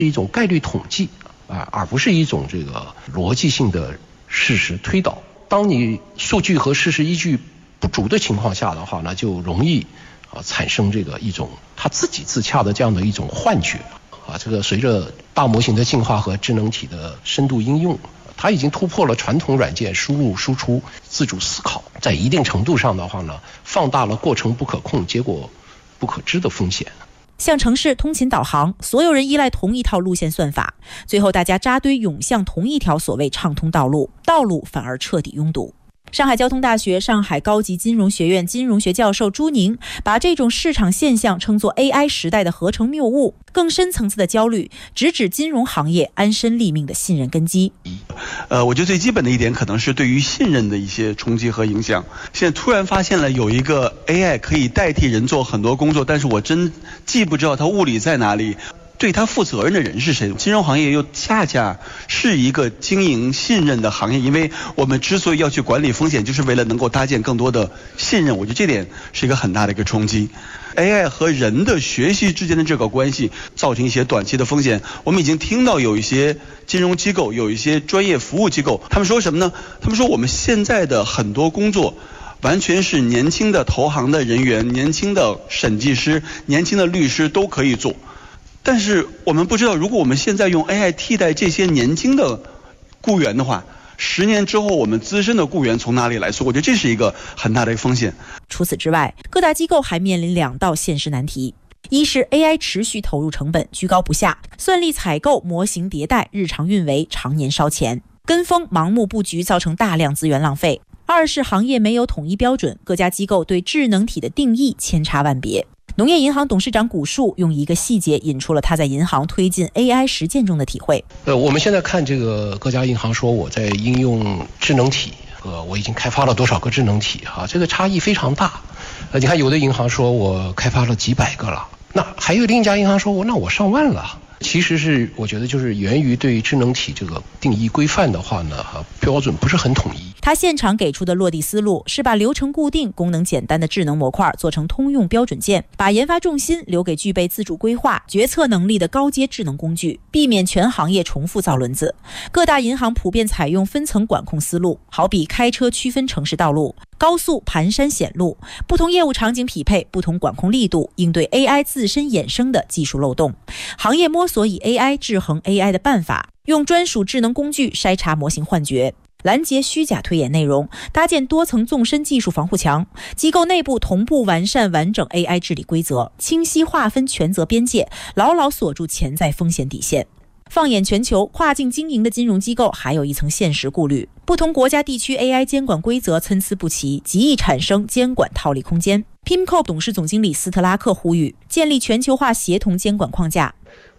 一种概率统计而不是一种这个逻辑性的事实推导。当你数据和事实依据不足的情况下的话呢，就容易产生这个一种他自己自洽的这样的一种幻觉这个随着大模型的进化和智能体的深度应用，它已经突破了传统软件输入输出自主思考，在一定程度上的话呢，放大了过程不可控、结果不可知的风险。 像城市通勤导航，所有人依赖同一套路线算法，最后大家扎堆涌向同一条所谓畅通道路，道路反而彻底拥堵。上海交通大学上海高级金融学院金融学教授朱宁把这种市场现象称作 AI 时代的合成谬误，更深层次的焦虑直指金融行业安身立命的信任根基。 我觉得最基本的一点可能是对于信任的一些冲击和影响。现在突然发现了有一个 AI 可以代替人做很多工作，但是我真既不知道它物理在哪里，对他负责任的人是谁？金融行业又恰恰是一个经营信任的行业，因为我们之所以要去管理风险，就是为了能够搭建更多的信任。我觉得这点是一个很大的一个冲击。AI 和人的学习之间的这个关系造成一些短期的风险。我们已经听到有一些金融机构、有一些专业服务机构，他们说什么呢？他们说我们现在的很多工作完全是年轻的投行的人员、年轻的审计师、年轻的律师都可以做。但是我们不知道，如果我们现在用 AI 替代这些年轻的雇员的话，10年之后我们资深的雇员从哪里来？所以我觉得这是一个很大的风险。 除此之外，各大机构还面临2道现实难题。一是 AI 持续投入成本居高不下，算力采购、模型迭代、日常运维常年烧钱，跟风盲目布局造成大量资源浪费。二是行业没有统一标准，各家机构对智能体的定义千差万别。农业银行董事长古树用一个细节引出了他在银行推进 AI 实践中的体会。 我们现在看这个各家银行说我在应用智能体，我已经开发了多少个智能体这个差异非常大。你看有的银行说我开发了几百个了，那还有另一家银行说我上万了。其实是我觉得就是源于对智能体这个定义规范的话呢，标准不是很统一。 他现场给出的落地思路是把流程固定、功能简单的智能模块做成通用标准件，把研发重心留给具备自主规划、决策能力的高阶智能工具，避免全行业重复造轮子。各大银行普遍采用分层管控思路，好比开车区分城市道路、高速盘山险路，不同业务场景匹配不同管控力度，应对 AI 自身衍生的技术漏洞。行业摸索以 AI 制衡 AI 的办法，用专属智能工具筛查模型幻觉，拦截虚假推演内容，搭建多层纵深技术防护墙。机构内部同步完善完整 AI 治理规则，清晰划分权责边界，牢牢锁住潜在风险底线。放眼全球，跨境经营的金融机构还有一层现实顾虑，不同国家地区 AI 监管规则参差不齐，极易产生监管套利空间。PIMCO 董事总经理斯特拉克呼吁建立全球化协同监管框架。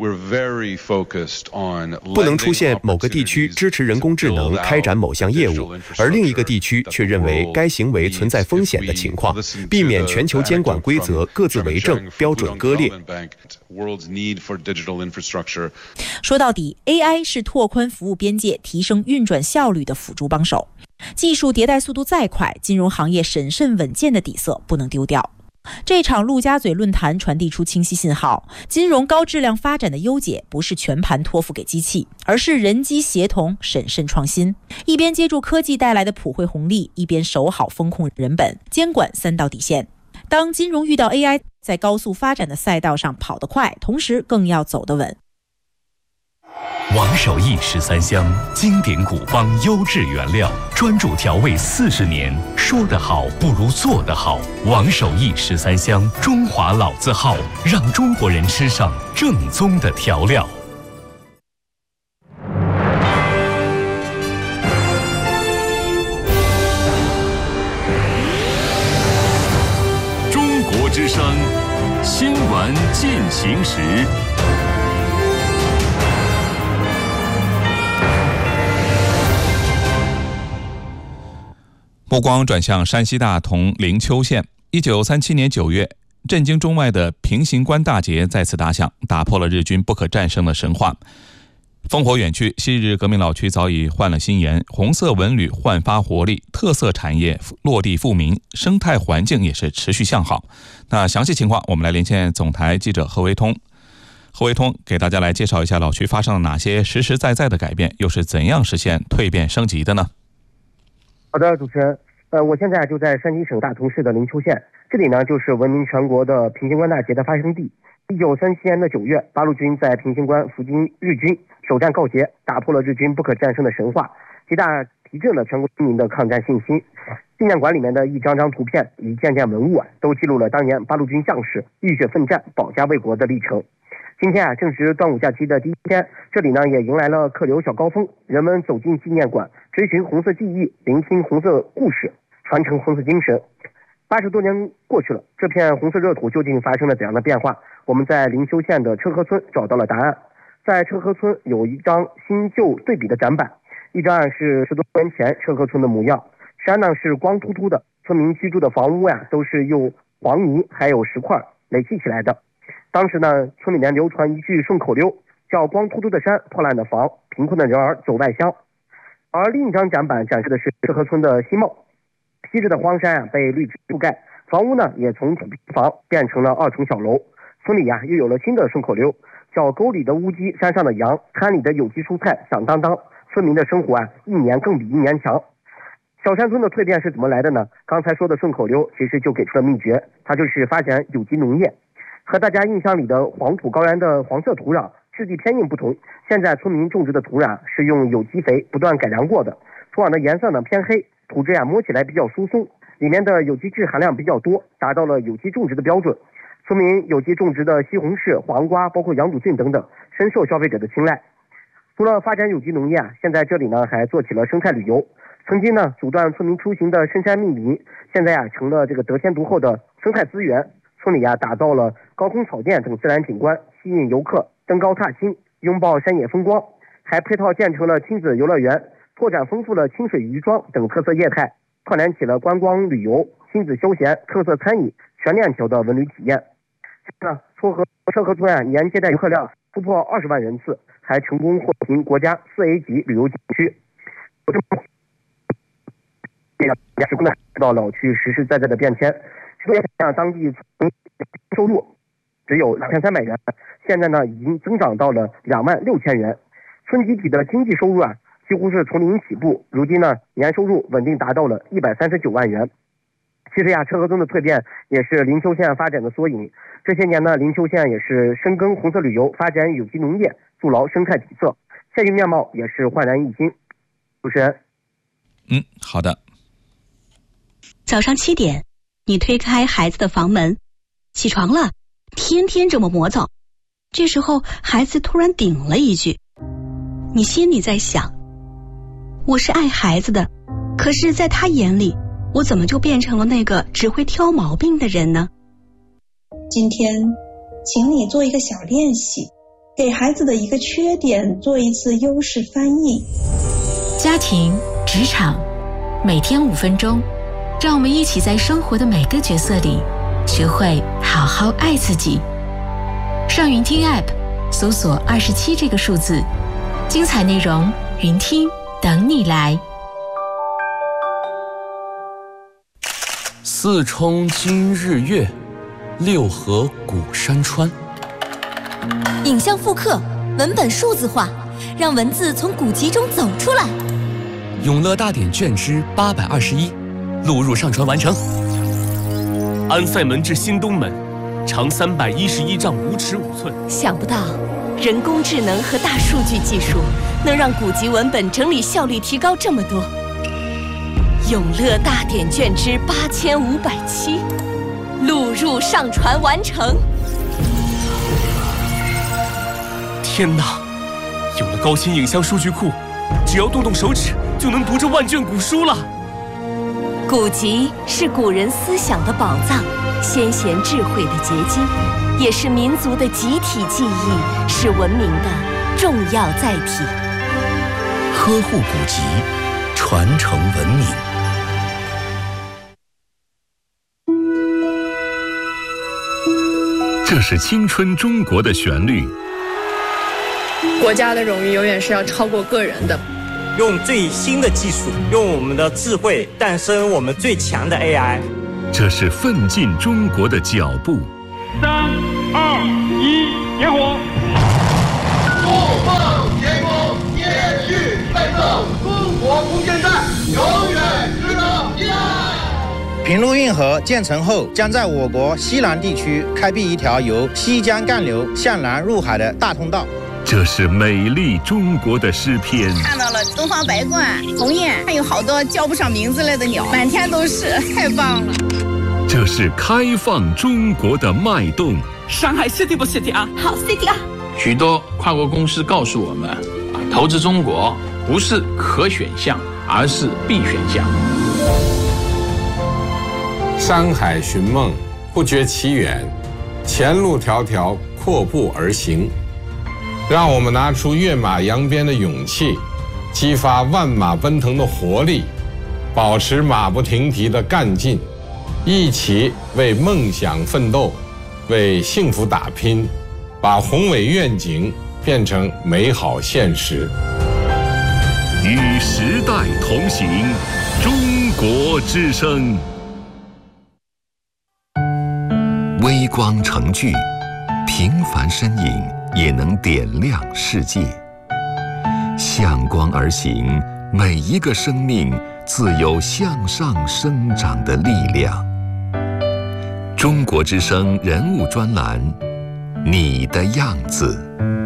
不能出现某个地区支持人工智能开展某项业务，而另一个地区却认为该行为存在风险的情况，避免全球监管规则各自为政，标准割裂。 说到底 ，AI 是拓宽服务边界、提升运转效率的辅助帮手。技术迭代速度再快，金融行业审慎稳健的底色不能丢掉。这场陆家嘴论坛传递出清晰信号，金融高质量发展的优解不是全盘托付给机器，而是人机协同、审慎创新，一边接住科技带来的普惠红利，一边守好风控人本，监管3道底线。当金融遇到 AI， 在高速发展的赛道上跑得快，同时更要走得稳。 王守义13香，经典古方优质原料，专注调味40年，说得好不如做得好。王守义13香，中华老字号，让中国人吃上正宗的调料。中国之声，新闻进行时。 目光转向山西大同灵丘县。1937年9月，震惊中外的平型关大捷再次打响，打破了日军不可战胜的神话。烽火远去，昔日革命老区早已换了新颜，红色文旅焕发活力，特色产业落地富民，生态环境也是持续向好。那详细情况，我们来连线总台记者何维通。 何维通给大家来介绍一下老区发生了哪些实实在在的改变，又是怎样实现蜕变升级的呢？ 好的，主持人，我现在就在山西省大同市的灵丘县，这里呢就是闻名全国的平型关大捷的发生地。1937年的9月，八路军在平型关伏击日军，首战告捷，打破了日军不可战胜的神话，极大提振了全国军民的抗战信心。纪念馆里面的一张张图片、一件件文物都记录了当年八路军将士浴血奋战、保家卫国的历程。今天正值端午假期的第一天，这里呢也迎来了客流小高峰，人们走进纪念馆，追寻红色记忆，聆听红色故事，传承红色精神。80多年过去了，这片红色热土究竟发生了怎样的变化？我们在灵丘县的车河村找到了答案。在车河村有一张新旧对比的展板，一张是10多年前车河村的模样，山呢是光秃秃的，村民居住的房屋都是用黄泥还有石块垒砌起来的。当时呢，村里面流传一句顺口溜，叫光秃秃的山，破烂的房，贫困的人儿走外乡。而另一张展板展示的是车河村的新貌，西至的荒山被绿植覆盖，房屋呢也从土坯房变成了2层小楼。村里又有了新的顺口溜，叫沟里的乌鸡，山上的羊，滩里的有机蔬菜响当当。村民的生活一年更比一年强。小山村的蜕变是怎么来的呢？刚才说的顺口溜其实就给出了秘诀，它就是发展有机农业。和大家印象里的黄土高原的黄色土壤质地偏硬不同，现在村民种植的土壤是用有机肥不断改良过的，土壤的颜色呢偏黑，土质摸起来比较疏松，里面的有机质含量比较多，达到了有机种植的标准。村民有机种植的西红柿、黄瓜，包括羊肚菌等等，深受消费者的青睐。除了发展有机农业现在这里呢还做起了生态旅游。曾经呢阻断村民出行的深山密林，现在成了这个得天独厚的生态资源。村里打造了高空草甸等自然景观，吸引游客登高踏青，拥抱山野风光，还配套建成了亲子游乐园，拓展丰富了清水渔庄等特色业态，串联起了观光旅游、亲子休闲、特色餐饮全链条的文旅体验。车河村年接待游客量突破20万人次，还成功获评国家4A 级旅游景区。时空呢知道老区实实在在的变迁。10多年前当地收入只有2300元，现在呢已经增长到了26000元。村集体的经济收入几乎是从零起步，如今呢年收入稳定达到了139万元。其实车河村的蜕变也是灵丘县发展的缩影。这些年呢，灵丘县也是深耕红色旅游，发展有机农业，筑牢生态底色，县域面貌也是焕然一新。主持人， 好的。 早上7点，你推开孩子的房门，起床了，天天这么磨蹭。这时候孩子突然顶了一句，你心里在想，我是爱孩子的，可是在他眼里，我怎么就变成了那个只会挑毛病的人呢？ 今天请你做一个小练习，给孩子的一个缺点做一次优势翻译。 家庭、职场，每天5分钟，让我们一起在生活的每个角色里学会好好爱自己。上云听 App 搜索27这个数字，精彩内容云听等你来。 四冲今日月，六合古山川。 影像复刻，文本数字化，让文字从古籍中走出来。 永乐大典卷之821，录入上传完成。安塞门至新东门，长311丈5尺5寸。 想不到，人工智能和大数据技术能让古籍文本整理效率提高这么多。永乐大典卷之8507，录入上传完成。 天哪！有了高清影像数据库，只要动动手指就能读这万卷古书了。 古籍是古人思想的宝藏，先贤智慧的结晶，也是民族的集体记忆，是文明的重要载体。 呵护古籍，传承文明。这是青春中国的旋律。 国家的荣誉永远是要超过个人的。 用最新的技术，用我们的智慧诞生我们最强的 AI。 这是奋进中国的脚步。 3、2、1，点火！ 平陆运河建成后，将在我国西南地区开辟一条由西江干流向南入海的大通道。 这是美丽中国的诗篇。 看到了东方白鹳、鸿雁，还有好多叫不上名字来的鸟，满天都是，太棒了。 这是开放中国的脉动。 上海 City 不 City 啊？ 好 City 啊！ 许多跨国公司告诉我们，投资中国不是可选项，而是必选项。 山海寻梦，不觉其远，前路迢迢，阔步而行。让我们拿出跃马扬鞭的勇气，激发万马奔腾的活力，保持马不停蹄的干劲，一起为梦想奋斗，为幸福打拼，把宏伟愿景变成美好现实。 与时代同行，中国之声。微光成炬，平凡身影也能点亮世界。向光而行，每一个生命自有向上生长的力量。中国之声人物专栏，你的样子。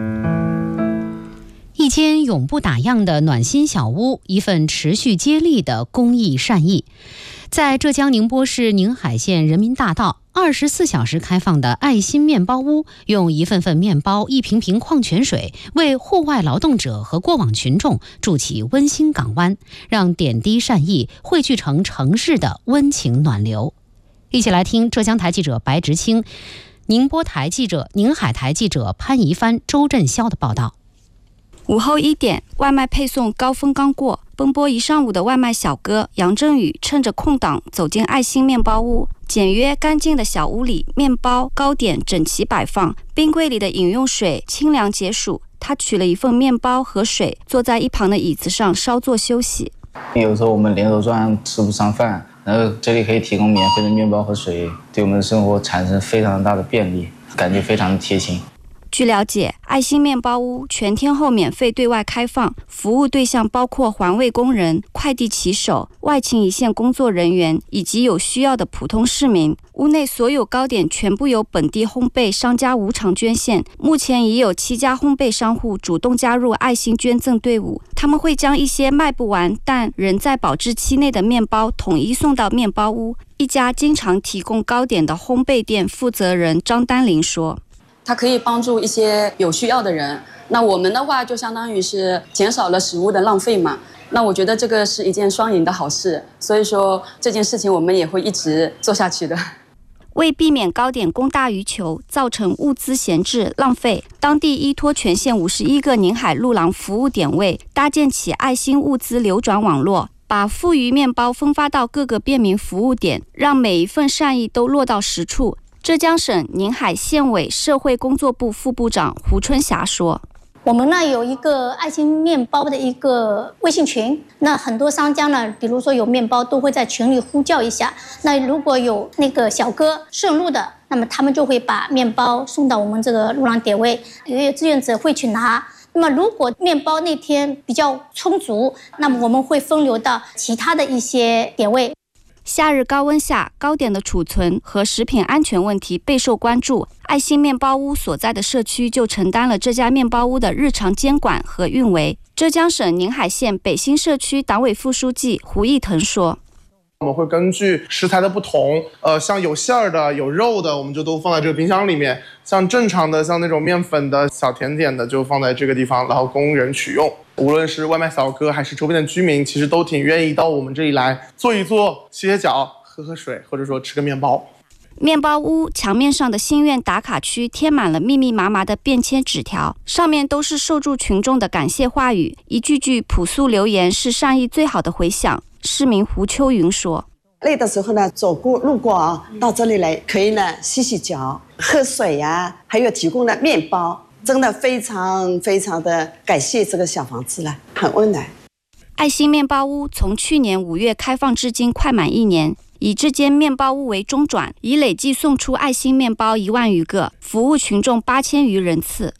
一间永不打烊的暖心小屋，一份持续接力的公益善意。在浙江宁波市宁海县人民大道24小时开放的爱心面包屋，用一份份面包、一瓶瓶矿泉水，为户外劳动者和过往群众筑起温馨港湾，让点滴善意汇聚成城市的温情暖流。一起来听浙江台记者白直清、宁波台记者、宁海台记者潘怡帆、周振霄的报道。 午后1点，外卖配送高峰刚过，奔波一上午的外卖小哥杨振宇趁着空档走进爱心面包屋。简约干净的小屋里，面包、糕点整齐摆放，冰柜里的饮用水清凉解暑。他取了一份面包和水，坐在一旁的椅子上稍作休息。 有时候我们连轴转吃不上饭，然后这里可以提供免费的面包和水，对我们的生活产生非常大的便利，感觉非常的贴心。 据了解，爱心面包屋全天候免费对外开放，服务对象包括环卫工人、快递骑手、外勤一线工作人员以及有需要的普通市民。屋内所有糕点全部由本地烘焙商家无偿捐献，目前已有7家烘焙商户主动加入爱心捐赠队伍，他们会将一些卖不完但仍在保质期内的面包统一送到面包屋。一家经常提供糕点的烘焙店负责人张丹玲说， 它可以帮助一些有需要的人，那我们的话就相当于是减少了食物的浪费嘛，那我觉得这个是一件双赢的好事，所以说这件事情我们也会一直做下去的。 为避免糕点供大于求，造成物资闲置浪费，当地依托全县51个宁海路廊服务点位，搭建起爱心物资流转网络，把富余面包分发到各个便民服务点，让每一份善意都落到实处。浙江省宁海县委社会工作部副部长胡春霞说， 我们呢有一个爱心面包的一个微信群，那很多商家呢，比如说有面包都会在群里呼叫一下，那如果有那个小哥顺路的，那么他们就会把面包送到我们这个路廊点位，有志愿者会去拿。那么如果面包那天比较充足，那么我们会分流到其他的一些点位。 夏日高温下，糕点的储存和食品安全问题备受关注。爱心面包屋所在的社区就承担了这家面包屋的日常监管和运维。浙江省宁海县北新社区党委副书记胡义腾说， 我们会根据食材的不同，像有馅儿的、有肉的，我们就都放在这个冰箱里面；像正常的、像那种面粉的小甜点的，就放在这个地方，然后供人取用。无论是外卖小哥还是周边的居民，其实都挺愿意到我们这里来坐一坐、洗洗脚、喝水，或者说吃个面包。 面包屋墙面上的心愿打卡区贴满了密密麻麻的便签纸条，上面都是受助群众的感谢话语，一句句朴素留言是善意最好的回响。市民胡秋云说， 累的时候呢，路过啊，到这里来可以呢洗洗脚、喝水呀，还有提供的面包，真的非常非常的感谢这个小房子了，很温暖。 爱心面包屋从去年5月开放至今快满1年，以这间面包屋为中转，已累计送出爱心面包1万余个，服务群众8000余人次。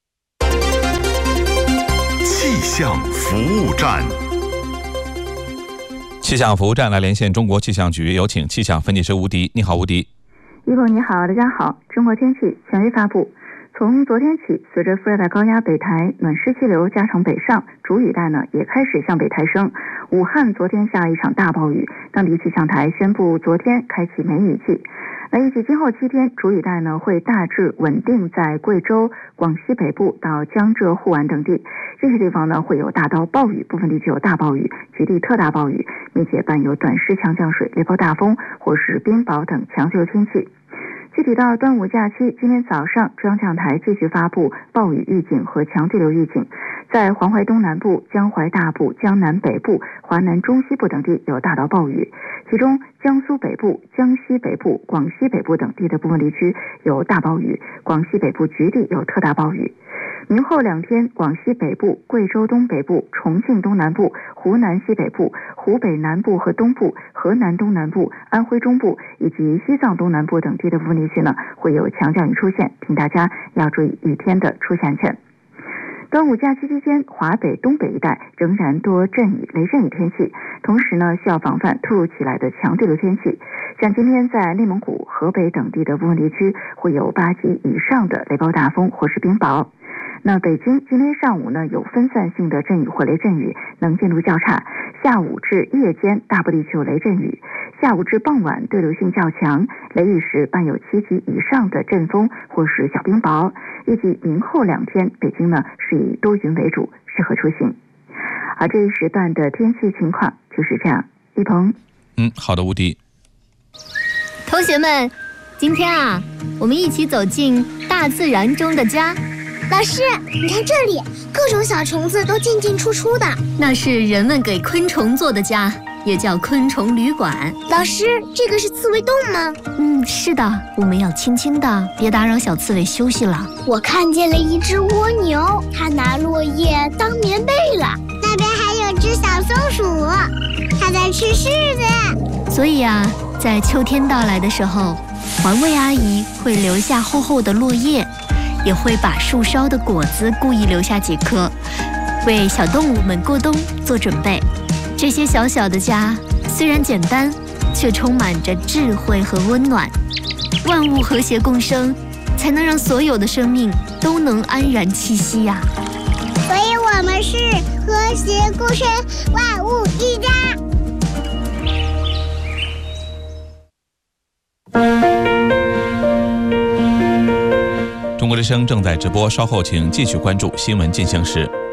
气象服务站。 气象服务站来连线中国气象局，有请气象分析师吴迪。你好，吴迪。 一鹏你好，大家好。中国天气权威发布，从昨天起，随着副热带高压北抬暖湿气流加强北上，主雨带呢也开始向北抬升。武汉昨天下了一场大暴雨，当地气象台宣布昨天开启梅雨季。那预计今后7天，主雨带呢会大致稳定在贵州、广西北部到江浙沪皖等地，这些地方呢会有大到暴雨，部分地区有大暴雨，局地特大暴雨，并且伴有短时强降水、雷暴大风或是冰雹等强对流天气。具体到端午假期，今天早上中央气象台继续发布暴雨预警和强对流预警，在黄淮东南部、江淮大部、江南北部、华南中西部等地有大到暴雨，其中江苏北部、江西北部、广西北部等地的部分地区有大暴雨，广西北部局地有特大暴雨。明后2天，广西北部、贵州东北部、重庆东南部、湖南西北部、湖北南部和东部、河南东南部、安徽中部以及西藏东南部等地的部分地区呢，会有强降雨出现，请大家要注意雨天的出现权。端午假期期间，华北、东北一带仍然多阵雨、雷阵雨天气，同时呢，需要防范突如其来的强对流天气。像今天在内蒙古、河北等地的部分地区会有8级以上的雷暴大风或是冰雹。那北京今天上午呢有分散性的阵雨或雷阵雨，能见度较差，下午至夜间大部地区有雷阵雨，下午至傍晚对流性较强，雷雨时伴有7级以上的阵风或是小冰雹。预计明后2天，北京呢是以多云为主，适合出行。而这一时段的天气情况就是这样。一鹏， 好的，吴迪。 同学们，今天啊，我们一起走进大自然中的家。 老师，你看这里，各种小虫子都进进出出的， 那是人们给昆虫做的家，也叫昆虫旅馆。 老师，这个是刺猬洞吗？ 是的，我们要轻轻的，别打扰小刺猬休息了。 我看见了一只蜗牛，它拿落叶当棉被了。那边还有只小松鼠，它在吃柿子。 所以啊，在秋天到来的时候，环卫阿姨会留下厚厚的落叶，也会把树梢的果子故意留下几颗，为小动物们过冬做准备。这些小小的家虽然简单，却充满着智慧和温暖。万物和谐共生，才能让所有的生命都能安然栖息呀。 所以我们是和谐共生，万物一家。 中国之声正在直播，稍后请继续关注新闻进行时。